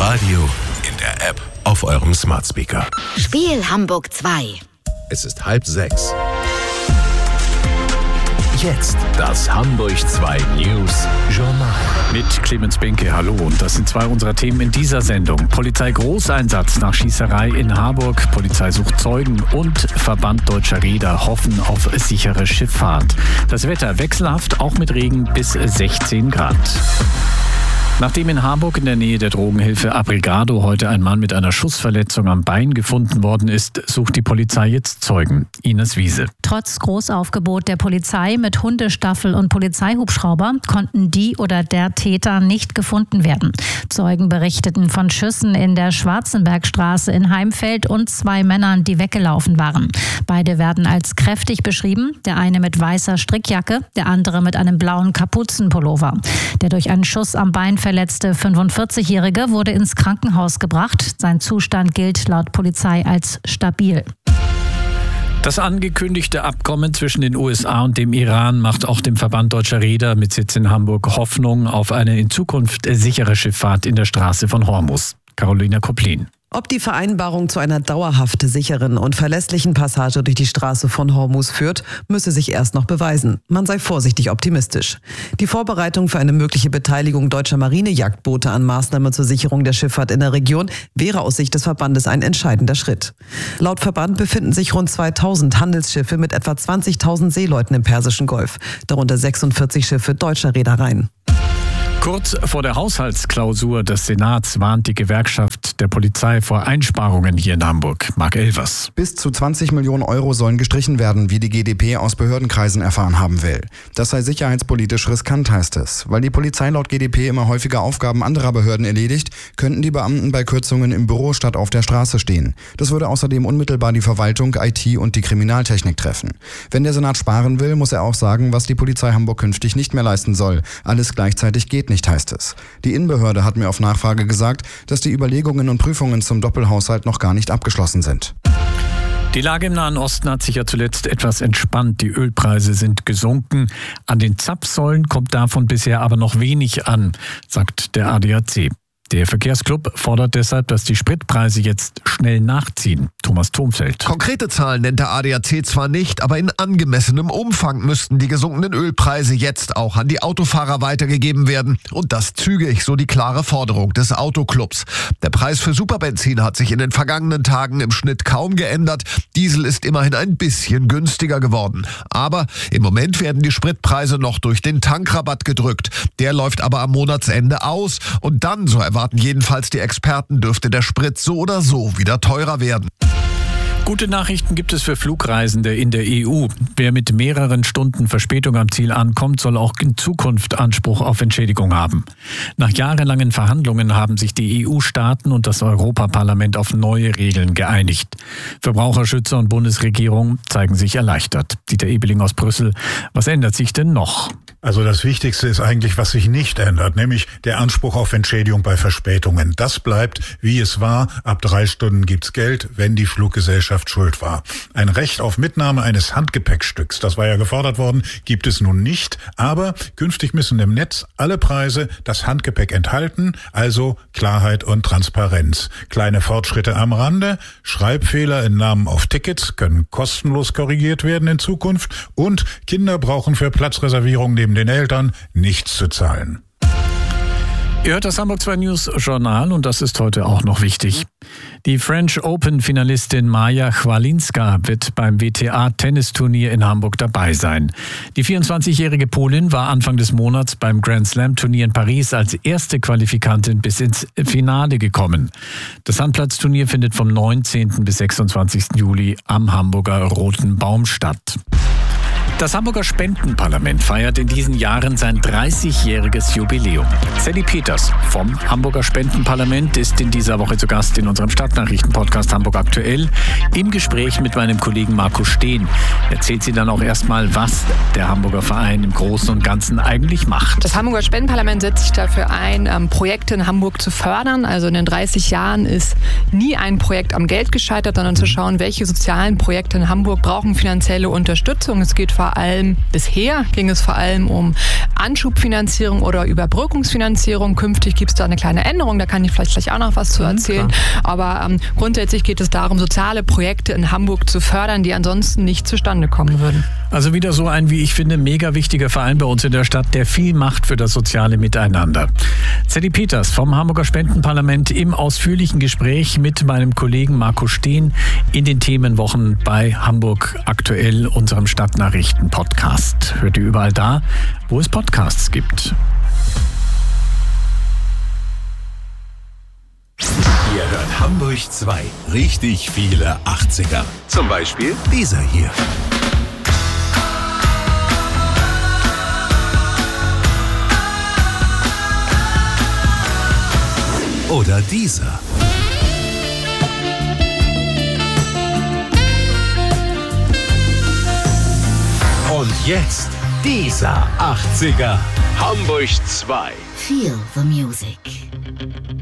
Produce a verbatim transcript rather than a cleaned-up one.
Radio, in der App, auf eurem Smart Speaker. Spiel Hamburg zwei. Es ist halb sechs. Jetzt das Hamburg zwei News Journal. Mit Clemens Benke, hallo. Und das sind zwei unserer Themen in dieser Sendung. Polizei Großeinsatz nach Schießerei in Harburg. Polizei sucht Zeugen und Verband Deutscher Reeder hoffen auf sichere Schifffahrt. Das Wetter wechselhaft, auch mit Regen bis sechzehn Grad. Nachdem in Harburg in der Nähe der Drogenhilfe Abrigado heute ein Mann mit einer Schussverletzung am Bein gefunden worden ist, sucht die Polizei jetzt Zeugen. Ines Wiese. Trotz Großaufgebot der Polizei mit Hundestaffel und Polizeihubschrauber konnten die oder der Täter nicht gefunden werden. Zeugen berichteten von Schüssen in der Schwarzenbergstraße in Heimfeld und zwei Männern, die weggelaufen waren. Beide werden als kräftig beschrieben, der eine mit weißer Strickjacke, der andere mit einem blauen Kapuzenpullover. Der durch einen Schuss am Bein verletzte fünfundvierzigjährige wurde ins Krankenhaus gebracht. Sein Zustand gilt laut Polizei als stabil. Das angekündigte Abkommen zwischen den U S A und dem Iran macht auch dem Verband Deutscher Reeder mit Sitz in Hamburg Hoffnung auf eine in Zukunft sichere Schifffahrt in der Straße von Hormuz. Carolina Koplin. Ob die Vereinbarung zu einer dauerhaft sicheren und verlässlichen Passage durch die Straße von Hormuz führt, müsse sich erst noch beweisen. Man sei vorsichtig optimistisch. Die Vorbereitung für eine mögliche Beteiligung deutscher Marinejagdboote an Maßnahmen zur Sicherung der Schifffahrt in der Region wäre aus Sicht des Verbandes ein entscheidender Schritt. Laut Verband befinden sich rund zweitausend Handelsschiffe mit etwa zwanzigtausend Seeleuten im Persischen Golf, darunter sechsundvierzig Schiffe deutscher Reedereien. Kurz vor der Haushaltsklausur des Senats warnt die Gewerkschaft der Polizei vor Einsparungen hier in Hamburg. Marc Elvers. Bis zu zwanzig Millionen Euro sollen gestrichen werden, wie die G d P aus Behördenkreisen erfahren haben will. Das sei sicherheitspolitisch riskant, heißt es. Weil die Polizei laut G d P immer häufiger Aufgaben anderer Behörden erledigt, könnten die Beamten bei Kürzungen im Büro statt auf der Straße stehen. Das würde außerdem unmittelbar die Verwaltung, I T und die Kriminaltechnik treffen. Wenn der Senat sparen will, muss er auch sagen, was die Polizei Hamburg künftig nicht mehr leisten soll. Alles gleichzeitig geht nicht. Nicht, heißt es. Die Innenbehörde hat mir auf Nachfrage gesagt, dass die Überlegungen und Prüfungen zum Doppelhaushalt noch gar nicht abgeschlossen sind. Die Lage im Nahen Osten hat sich ja zuletzt etwas entspannt. Die Ölpreise sind gesunken. An den Zapfsäulen kommt davon bisher aber noch wenig an, sagt der A D A C. Der Verkehrsclub fordert deshalb, dass die Spritpreise jetzt schnell nachziehen. Thomas Thomfeld. Konkrete Zahlen nennt der A D A C zwar nicht, aber in angemessenem Umfang müssten die gesunkenen Ölpreise jetzt auch an die Autofahrer weitergegeben werden. Und das zügig, so die klare Forderung des Autoclubs. Der Preis für Superbenzin hat sich in den vergangenen Tagen im Schnitt kaum geändert. Diesel ist immerhin ein bisschen günstiger geworden. Aber im Moment werden die Spritpreise noch durch den Tankrabatt gedrückt. Der läuft aber am Monatsende aus. Und dann, so erwarten jedenfalls die Experten, dürfte der Sprit so oder so wieder teurer werden. Gute Nachrichten gibt es für Flugreisende in der E U. Wer mit mehreren Stunden Verspätung am Ziel ankommt, soll auch in Zukunft Anspruch auf Entschädigung haben. Nach jahrelangen Verhandlungen haben sich die E U-Staaten und das Europaparlament auf neue Regeln geeinigt. Verbraucherschützer und Bundesregierung zeigen sich erleichtert. Dieter Ebeling aus Brüssel. Was ändert sich denn noch? Also das Wichtigste ist eigentlich, was sich nicht ändert, nämlich der Anspruch auf Entschädigung bei Verspätungen. Das bleibt, wie es war. Ab drei Stunden gibt's Geld, wenn die Fluggesellschaft schuld war. Ein Recht auf Mitnahme eines Handgepäckstücks, das war ja gefordert worden, gibt es nun nicht. Aber künftig müssen im Netz alle Preise das Handgepäck enthalten, also Klarheit und Transparenz. Kleine Fortschritte am Rande, Schreibfehler in Namen auf Tickets können kostenlos korrigiert werden in Zukunft und Kinder brauchen für Platzreservierung neben den Eltern nichts zu zahlen. Ihr hört das Hamburg zwei News Journal und das ist heute auch noch wichtig. Die French Open-Finalistin Maja Chwalinska wird beim W T A-Tennisturnier in Hamburg dabei sein. Die vierundzwanzigjährige Polin war Anfang des Monats beim Grand Slam-Turnier in Paris als erste Qualifikantin bis ins Finale gekommen. Das Sandplatzturnier findet vom neunzehnten bis sechsundzwanzigsten Juli am Hamburger Roten Baum statt. Das Hamburger Spendenparlament feiert in diesen Jahren sein dreißigjähriges Jubiläum. Sally Peters vom Hamburger Spendenparlament ist in dieser Woche zu Gast in unserem Stadtnachrichten-Podcast Hamburg aktuell. Im Gespräch mit meinem Kollegen Markus Steen erzählt sie dann auch erstmal, was der Hamburger Verein im Großen und Ganzen eigentlich macht. Das Hamburger Spendenparlament setzt sich dafür ein, ähm, Projekte in Hamburg zu fördern. Also in den dreißig Jahren ist nie ein Projekt am Geld gescheitert, sondern zu schauen, welche sozialen Projekte in Hamburg brauchen finanzielle Unterstützung. Es geht vor allem, bisher ging es vor allem um Anschubfinanzierung oder Überbrückungsfinanzierung. Künftig gibt es da eine kleine Änderung, da kann ich vielleicht gleich auch noch was zu erzählen. Mhm, Aber ähm, grundsätzlich geht es darum, soziale Projekte in Hamburg zu fördern, die ansonsten nicht zustande kommen würden. Also wieder so ein, wie ich finde, mega wichtiger Verein bei uns in der Stadt, der viel macht für das soziale Miteinander. Sally Peters vom Hamburger Spendenparlament im ausführlichen Gespräch mit meinem Kollegen Marco Steen in den Themenwochen bei Hamburg aktuell, unserem Stadtnachrichten-Podcast. Hört ihr überall da, wo es Podcasts gibt. Ihr hört Hamburg zwei. Richtig viele achtziger. Zum Beispiel dieser hier. Oder dieser. Und jetzt dieser achtziger. Hamburg zwei. Feel the music.